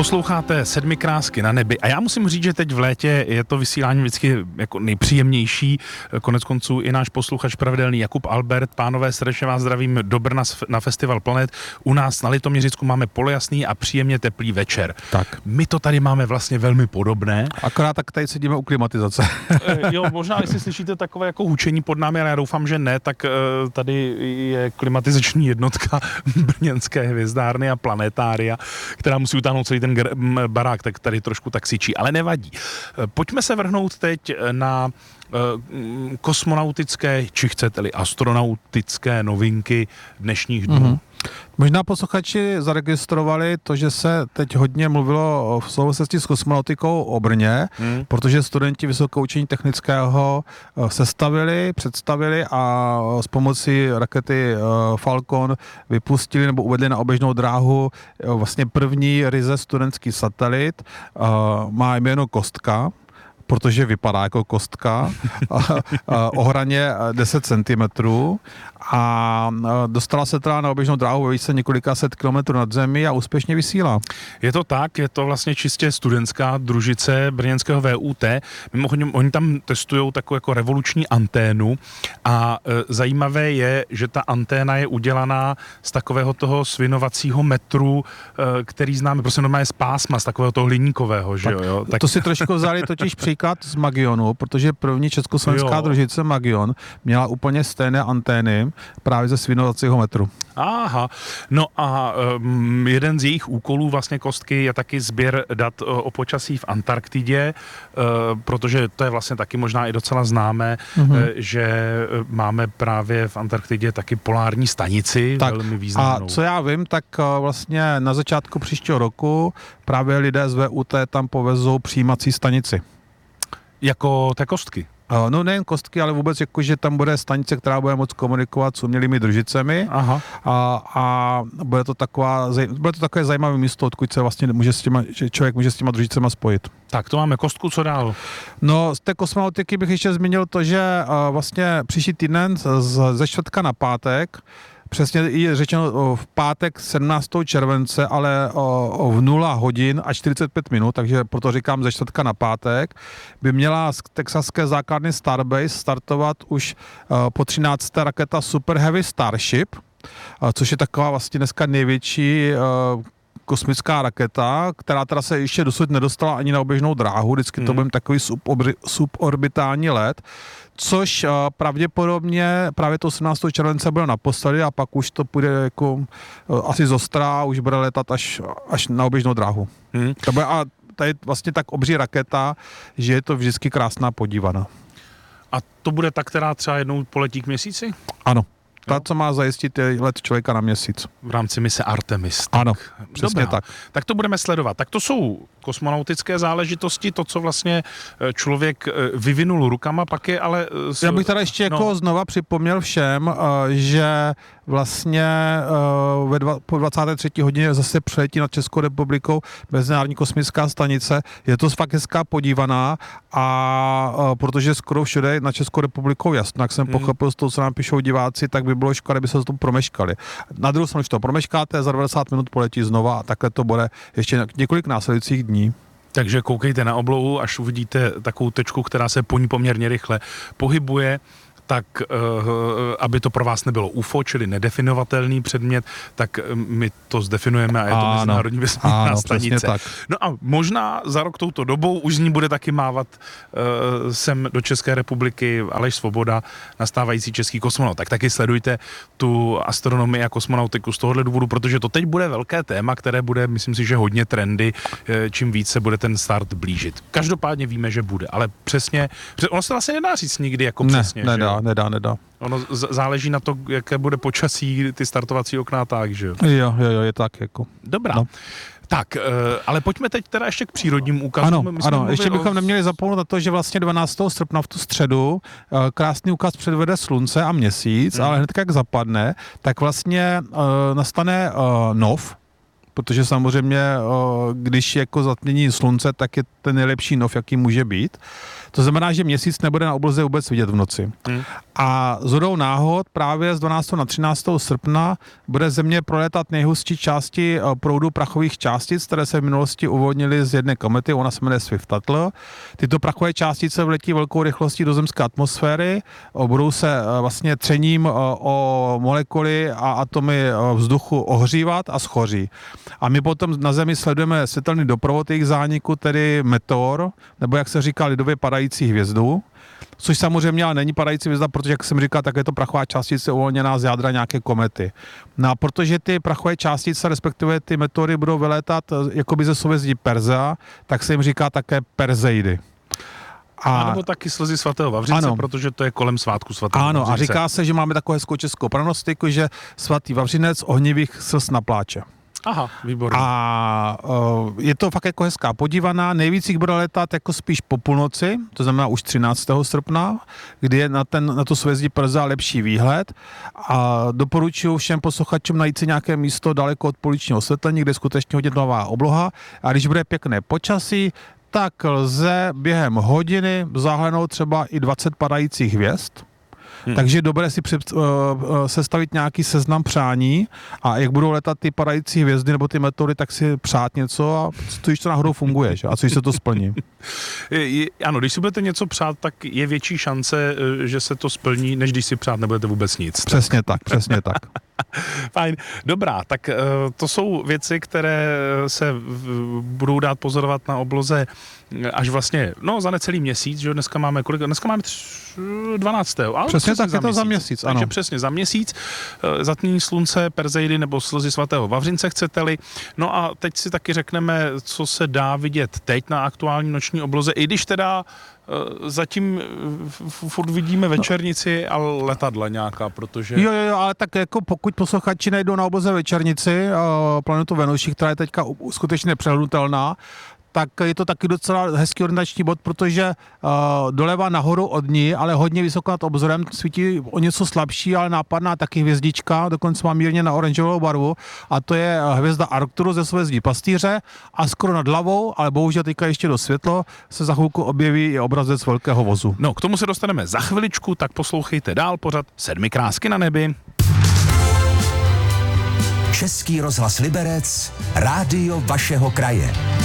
Posloucháte Sedmi krásky na nebi a já musím říct, že teď v létě je to vysílání vždycky jako nejpříjemnější. Konec konců i náš posluchač pravidelný Jakub Albert. Pánové, srdečně vás zdravím do Brna na Festival Planet. U nás na Litoměřicku máme polojasný a příjemně teplý večer. Tak. My to tady máme vlastně velmi podobné. Akorát tak tady sedíme u klimatizace. Jo, možná, jestli slyšíte takové jako hučení pod námi, ale já doufám, že ne, tak tady je klimatizační jednotka brněnské hvězdárny a planetária, která musí utáhnout celý ten barák, tak tady trošku taxičí, ale nevadí. Pojďme se vrhnout teď na kosmonautické, či chcete-li astronautické novinky dnešních dnů. Mm-hmm. Možná posluchači zaregistrovali to, že se teď hodně mluvilo v souvislosti s kosmonautikou o Brně, protože studenti Vysokého učení technického sestavili, představili a s pomocí rakety Falcon vypustili nebo uvedli na oběžnou dráhu vlastně první ryze studentský satelit. Má jméno Kostka, protože vypadá jako kostka, o hraně 10 cm a dostala se teda na oběžnou dráhu ve výšce několika set kilometrů nad zemí a úspěšně vysílá. Je to tak, je to vlastně čistě studentská družice brněnského VUT. Mimochodem, oni tam testují takovou jako revoluční anténu a zajímavé je, že ta anténa je udělaná z takového toho svinovacího metru, který známe, prostě normálně z pásma, z takového toho hliníkového, že jo? Tak... To si trošku vzali totiž příklad z Magionu, protože první československá družice Magion měla úplně stejné antény právě ze svinovacího metru. Aha, no a jeden z jejich úkolů vlastně Kostky je taky sběr dat o počasí v Antarktidě, protože to je vlastně taky možná i docela známé, že máme právě v Antarktidě taky polární stanici, tak, velmi významnou. A co já vím, tak vlastně na začátku příštího roku právě lidé z VUT tam povezou přijímací stanici. Jako té Kostky? No nejen Kostky, ale vůbec jako, že tam bude stanice, která bude moct komunikovat s umělými družicemi. Aha. A bude to takové zajímavé místo, odkud se vlastně že člověk může s těma družicema spojit. Tak to máme Kostku, co dál? No z té kosmonautiky bych ještě zmínil to, že vlastně příští týden ze čtvrtka na pátek, přesně je řečeno v pátek 17. července, ale v 0 hodin a 45 minut, takže proto říkám ze čtvrtka na pátek, by měla z texaské základny Starbase startovat už po 13. raketa Super Heavy Starship, což je taková vlastně dneska největší kosmická raketa, která teda se ještě dosud nedostala ani na oběžnou dráhu, vždycky to byl takový suborbitální let, což pravděpodobně právě to 18. července bylo naposledy a pak už to půjde jako asi zostrá, už bude letat až na oběžnou dráhu. To bude, a tady je vlastně tak obří raketa, že je to vždycky krásná podívaná. A to bude ta, která třeba jednou poletí k měsíci? Ano. Ta, co má zajistit let člověka na měsíc. V rámci mise Artemis. Tak. Ano, přesně Dobrá. tak. Tak to budeme sledovat. Tak to jsou kosmonautické záležitosti, to, co vlastně člověk vyvinul rukama, pak je ale... Já bych teda ještě jako znova připomněl všem, že vlastně po 23. hodině zase přiletí nad Českou republikou Mezinárodní kosmická stanice. Je to fakt hezká podívaná a protože skoro všude na Českou republikou jasno, jak jsem pochopil z toho, co nám píšou diváci, tak by bylo škoda, kdyby se to promeškali. Na druhou stranu, když to promeškáte, za 90 minut poletí znova a takhle to bude ještě několik následujících dní. Takže koukejte na oblohu, až uvidíte takovou tečku, která se po ní poměrně rychle pohybuje, tak aby to pro vás nebylo UFO, čili nedefinovatelný předmět, tak my to zdefinujeme a je to Mezinárodní vesmírná stanice. Tak. No a možná za rok touto dobou už z ní bude taky mávat sem do České republiky Aleš Svoboda, nastávající český kosmonaut. Tak taky sledujte tu astronomii a kosmonautiku z tohohle důvodu, protože to teď bude velké téma, které bude, myslím si, že hodně trendy, čím víc se bude ten start blížit. Každopádně víme, že bude, ale přesně, ono se vlastně nedá říct nikdy jako přesně. Nedá. Ono záleží na to, jaké bude počasí, ty startovací okna a tak, že jo? Jo, je tak jako. Dobrá. No. Tak, ale pojďme teď teda ještě k přírodním úkazům. Ano, ještě bychom neměli zapomenout na to, že vlastně 12. srpna v tu středu krásný úkaz předvede slunce a měsíc, ale hned jak zapadne, tak vlastně nastane nov, protože samozřejmě, když je jako zatmění slunce, tak je ten nejlepší nov, jaký může být. To znamená, že měsíc nebude na obloze vůbec vidět v noci. A shodou náhod právě z 12. na 13. srpna bude Země prolétat nejhustší části proudu prachových částic, které se v minulosti uvolnily z jedné komety, ona se jmenuje Swift-Tuttle. Tyto prachové částice vletí velkou rychlostí do zemské atmosféry, budou se vlastně třením o molekuly a atomy vzduchu ohřívat a schoří. A my potom na Zemi sledujeme světelný doprovod jejich zániku, tedy meteor, nebo jak se říká lidově padající hvězdu, což samozřejmě ale není padající hvězda, protože, jak jsem říkal, tak je to prachová částice uvolněná z jádra nějaké komety. No a protože ty prachové částice, respektive ty meteory budou vylétat jakoby ze souhvězdí Persea, tak se jim říká také Perseidy. A nebo taky slzy svatého Vavřince, ano, protože to je kolem svátku svatého Vavřince. Vavřince. A říká se, že máme takovou hezkou českou pranostiku, že svatý Vavřinec ohnivých slz napláče. Aha, výborně. A je to fakt jako hezká podívaná. Nejvíc jich bude letat jako spíš po půlnoci, to znamená už 13. srpna, kdy je na to souhvězdí Persea lepší výhled. A doporučuji všem posluchačům najít si nějaké místo daleko od pouličního osvětlení, kde je skutečně hodně nová obloha. A když bude pěkné počasí, tak lze během hodiny zahlédnout třeba i 20 padajících hvězd. Takže je dobré si sestavit nějaký seznam přání a jak budou letat ty padající hvězdy nebo ty meteory, tak si přát něco a co když to náhodou funguje, že? A co když se to splní. Ano, když si budete něco přát, tak je větší šance, že se to splní, než když si přát nebudete vůbec nic. Přesně tak. Fajn, dobrá, tak to jsou věci, které se budou dát pozorovat na obloze až vlastně, za necelý měsíc, že dneska máme kolik? Dneska máme 12. Ale přesně tak, je to za měsíc, ano. Takže přesně za měsíc, zatmění slunce, Perseidy nebo slzy svatého Vavřince, chcete-li. No a teď si taky řekneme, co se dá vidět teď na aktuální noční obloze, i když teda zatím furt vidíme večernici a letadla nějaká, protože... Jo, ale tak jako pokud posluchači najdou na obloze večernici planetu Venuši, která je teďka skutečně nepřehlednutelná, tak je to taky docela hezký orientační bod, protože doleva nahoru od ní, ale hodně vysoko nad obzorem, svítí o něco slabší, ale nápadná taky hvězdička, dokonce má mírně na oranžovou barvu, a to je hvězda Arcturus ze souhvězdí Pastýře, a skoro nad hlavou, ale bohužel teďka ještě do světlo, se za chvilku objeví i obrazec velkého vozu. No, k tomu se dostaneme za chviličku, tak poslouchejte dál pořad 7 krásky na nebi. Český rozhlas Liberec, rádio vašeho kraje.